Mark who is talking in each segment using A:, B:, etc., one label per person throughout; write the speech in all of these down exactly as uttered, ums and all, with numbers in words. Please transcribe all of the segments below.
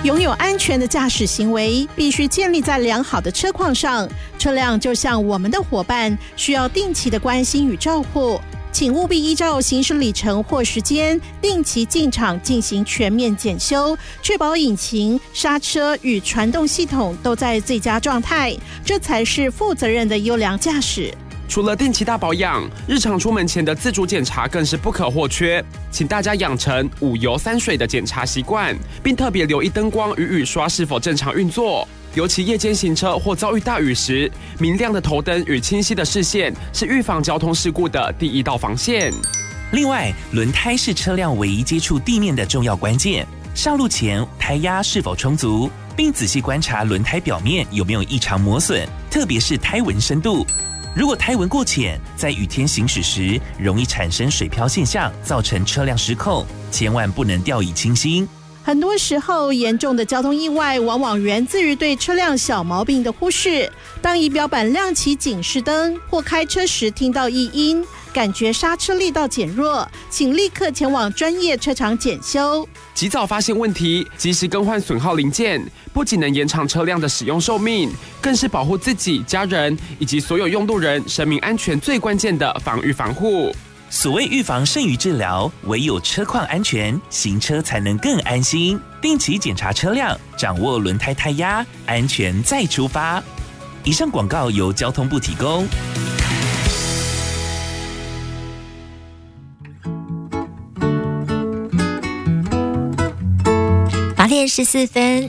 A: 拥有安全的驾驶行为必须建立在良好的车况上，车辆就像我们的伙伴，需要定期的关心与照护。请务必依照行驶里程或时间定期进厂进行全面检修，确保引擎、刹车与传动系统都在最佳状态，这才是负责任的优良驾驶。
B: 除了定期大保养，日常出门前的自主检查更是不可或缺。请大家养成五油三水的检查习惯，并特别留意灯光与雨刷是否正常运作。尤其夜间行车或遭遇大雨时，明亮的头灯与清晰的视线是预防交通事故的第一道防线。
C: 另外，轮胎是车辆唯一接触地面的重要关键。上路前，胎压是否充足，并仔细观察轮胎表面有没有异常磨损，特别是胎纹深度。如果胎纹过浅，在雨天行驶时容易产生水漂现象，造成车辆失控，千万不能掉以轻心。
A: 很多时候，严重的交通意外往往源自于对车辆小毛病的忽视。当仪表板亮起警示灯，或开车时听到异音，感觉刹车力道减弱，请立刻前往专业车厂检修。
B: 及早发现问题，及时更换损耗零件，不仅能延长车辆的使用寿命，更是保护自己、家人以及所有用路人生命安全最关键的防御防护。
C: 所谓预防胜于治疗，唯有车况安全，行车才能更安心。定期检查车辆，掌握轮胎胎压，安全再出发。以上广告由交通部提供。
D: 八点十四分。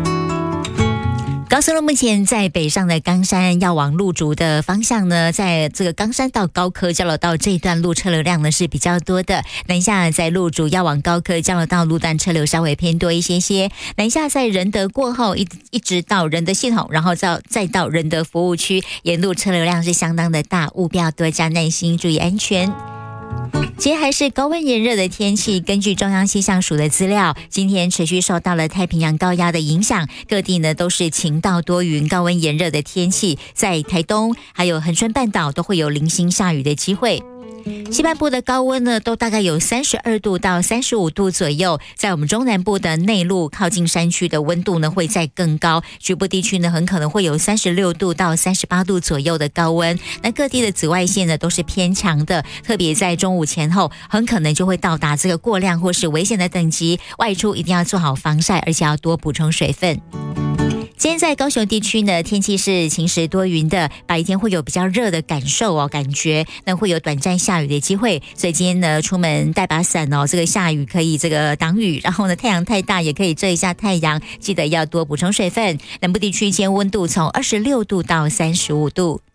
D: 高速路目前在北上的冈山要往路竹的方向呢，在这个冈山到高科交流道这一段路车流量呢是比较多的。南下在路竹要往高科交流道路段车流稍微偏多一些些。南下在仁德过后一一直到仁德系统，然后再再到仁德服务区，沿路车流量是相当的大，务必要多加耐心，注意安全。今天还是高温炎热的天气，根据中央气象署的资料，今天持续受到了太平洋高压的影响，各地呢都是晴到多云、高温炎热的天气，在台东还有恒春半岛都会有零星下雨的机会。西半部的高温呢，都大概有三十二度到三十五度左右，在我们中南部的内陆靠近山区的温度呢会再更高，局部地区呢很可能会有三十六度到三十八度左右的高温。那各地的紫外线呢都是偏强的，特别在中午前后，很可能就会到达这个过量或是危险的等级，外出一定要做好防晒，而且要多补充水分。今天在高雄地区呢，天气是晴时多云的，白天会有比较热的感受哦，感觉那会有短暂下雨的机会，所以今天呢出门带把伞哦，这个下雨可以这个挡雨，然后呢太阳太大也可以遮一下太阳，记得要多补充水分。南部地区今天温度从二十六度到三十五度。